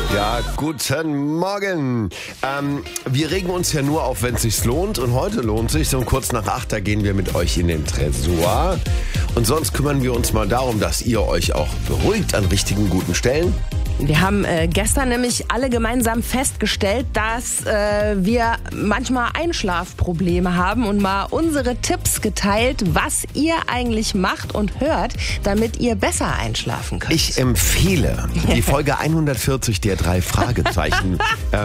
Ja, guten Morgen. Wir regen uns ja nur auf, wenn es sich lohnt. Und heute lohnt sich. So um kurz nach 8, da gehen wir mit euch in den Tresor. Und sonst kümmern wir uns mal darum, dass ihr euch auch beruhigt an richtigen, guten Stellen. Wir haben gestern nämlich alle gemeinsam festgestellt, dass wir manchmal Einschlafprobleme haben und mal unsere Tipps geteilt, was ihr eigentlich macht und hört, damit ihr besser einschlafen könnt. Ich empfehle die Folge 140 der 3 Fragezeichen,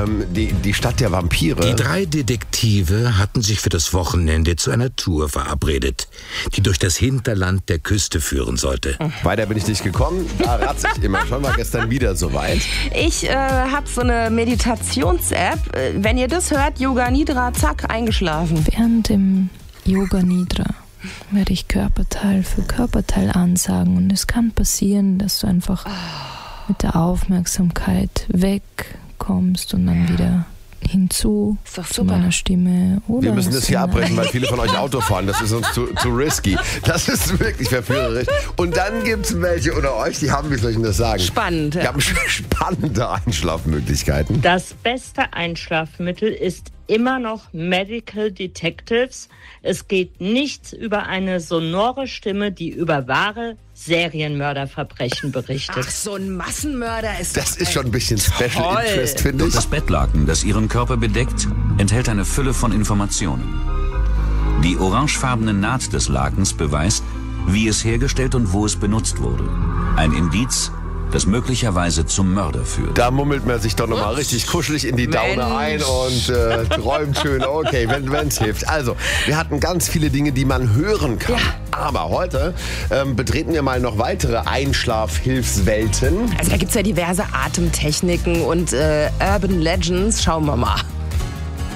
die Stadt der Vampire. Die 3 Detektive hatten sich für das Wochenende zu einer Tour verabredet, die durch das Hinterland der Küste führen sollte. Weiter bin ich nicht gekommen, da ratze ich immer schon, war gestern wieder soweit. Ich habe so eine Meditations-App. Wenn ihr das hört, Yoga Nidra, zack, eingeschlafen. Während dem Yoga Nidra werde ich Körperteil für Körperteil ansagen und es kann passieren, dass du einfach mit der Aufmerksamkeit wegkommst und dann wieder hinzu zu meiner Stimme. Oder wir müssen das hier abbrechen, weil viele von euch Auto fahren. Das ist uns zu risky. Das ist wirklich verführerisch. Und dann gibt es welche unter euch, die haben, wie soll ich denn das sagen? Spannend. Die haben spannende Einschlafmöglichkeiten. Das beste Einschlafmittel ist immer noch Medical Detectives. Es geht nichts über eine sonore Stimme, die über wahre Serienmörderverbrechen berichtet. Ach, so ein Massenmörder ist das ist schon ein bisschen Special Interest, finde ich. Das Bettlaken, das ihren Körper bedeckt, enthält eine Fülle von Informationen. Die orangefarbene Naht des Lakens beweist, wie es hergestellt und wo es benutzt wurde. Ein Indiz, das möglicherweise zum Mörder führt. Da mummelt man sich doch nochmal richtig kuschelig in die Daune ein und träumt schön. Okay, wenn es hilft. Also, wir hatten ganz viele Dinge, die man hören kann. Ja. Aber heute betreten wir mal noch weitere Einschlafhilfswelten. Also da gibt es ja diverse Atemtechniken und Urban Legends. Schauen wir mal.